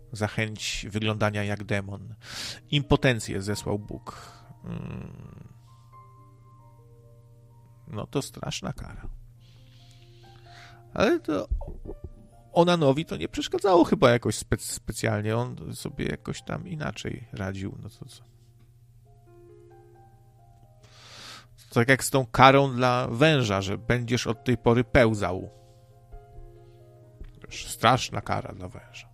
za chęć wyglądania jak demon. Impotencję zesłał Bóg. No to straszna kara. Ale to Onanowi to nie przeszkadzało chyba jakoś specjalnie. On sobie jakoś tam inaczej radził. No to co? To tak jak z tą karą dla węża, że będziesz od tej pory pełzał. Straszna kara dla węża.